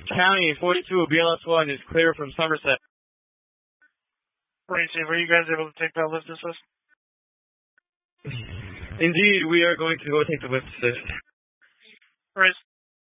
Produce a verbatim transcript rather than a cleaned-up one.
County, forty-two, B L S one is clear from Somerset. forty-two, were you guys able to take that lift assist? Indeed, we are going to go take the lift assist. Right.